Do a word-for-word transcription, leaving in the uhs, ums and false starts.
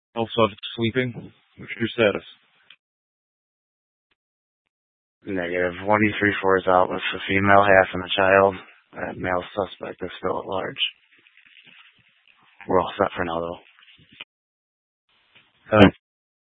Also, if it's sleeping, what's your status? Negative. one D three four is out with the female half and the child. That male suspect is still at large. We're all set for now, though. Thanks.